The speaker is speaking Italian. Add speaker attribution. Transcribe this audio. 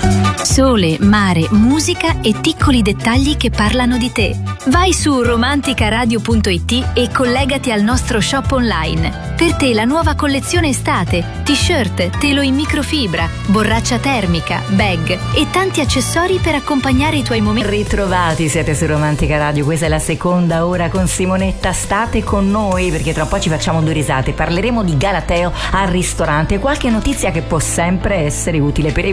Speaker 1: Sole, mare, musica e piccoli dettagli che parlano di te. Vai su romanticaradio.it e collegati al nostro shop online. Per te la nuova collezione estate, t-shirt, telo in microfibra, borraccia termica, bag e tanti accessori per accompagnare i tuoi momenti.
Speaker 2: Ritrovati, siete su Romantica Radio, questa è la seconda ora con Simonetta. State con noi perché tra un po' ci facciamo due risate, parleremo di Galateo al ristorante e qualche notizia che può sempre essere utile per